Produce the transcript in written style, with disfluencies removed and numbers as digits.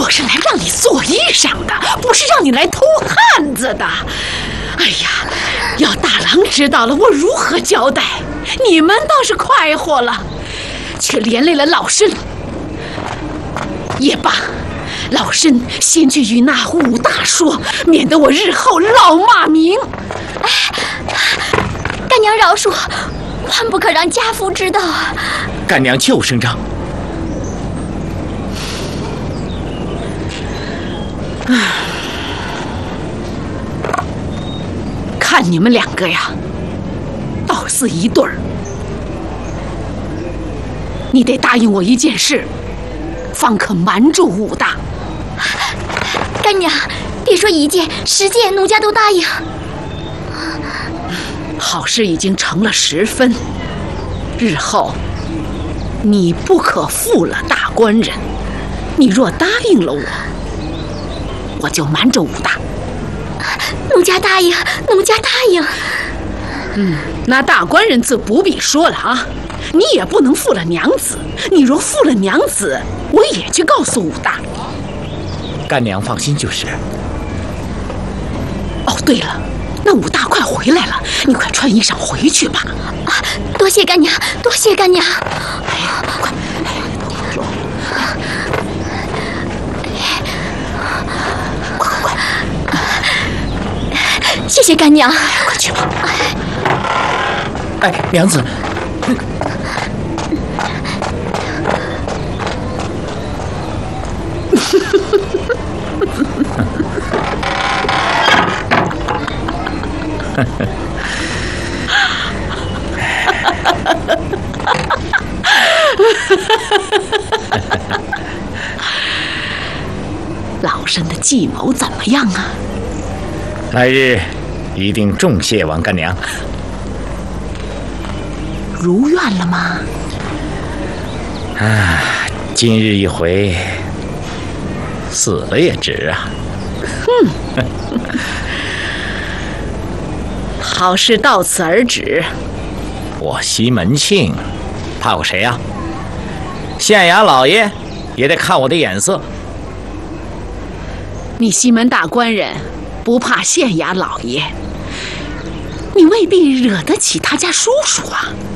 我是来让你做衣裳的，不是让你来偷汉子的。哎呀，要大郎知道了，我如何交代？你们倒是快活了，却连累了老身。也罢，老身先去与那武大说，免得我日后老骂名。 哎，干娘饶恕，万不可让家父知道啊！ 干娘就声张。 看你们两个呀，倒似一对儿。你得答应我一件事，方可瞒住武大。 干娘，别说1件10件，奴家都答应。 好事已经成了10分，日后你不可负了大官人。你若答应了我就瞒着武大。 奴家答应，奴家答应。 那大官人自不必说了啊，你也不能负了娘子。你若负了娘子，我也去告诉武大。 干娘放心就是。 哦，对了，那武大快回来了，你快穿衣裳回去吧。 多谢干娘，多谢干娘。 快，快， 谢谢干娘， 快去吧。 哎，娘子。 老身的计谋怎么样啊？ 来日一定重谢王干娘。 如愿了吗？ 今日一回，死了也值啊。 好事到此而止。 我西门庆怕过谁呀？县衙老爷也得看我的眼色。 你西门大官人不怕县衙老爷，你未必惹得起他家叔叔啊。